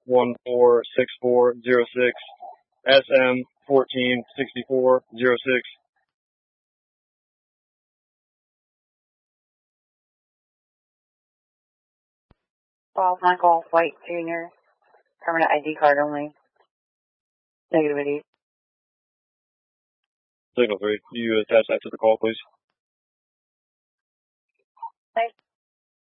146406, SM 146406. Bob Michael White Jr., permanent ID card only. Negative ID. Signal 3, you attach that to the call, please. Thanks.